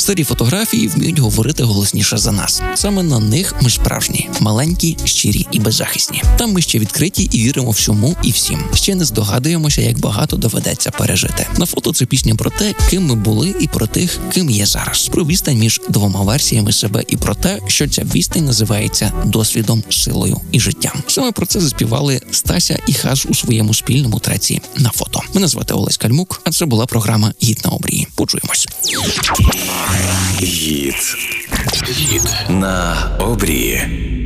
Старі фотографії вміють говорити голосніше за нас. Саме на них ми справжні, маленькі, щирі і беззахисні. Там ми ще відкриті і віримо всьому і всім. Ще не здогадуємося, як багато доведеться пережити. На фото це пісня про те, ким ми були і про тих, ким є зараз. Про відстань між двома версіями себе і про те, що ця відстань називається досвідом, силою і життям. Саме про це заспівали Стася і Хас у своєму спільному треці «На фото». Мене звати Олесь Кальмук, а це була програма «Гід на обрії». Почуємось. Гід на обрії.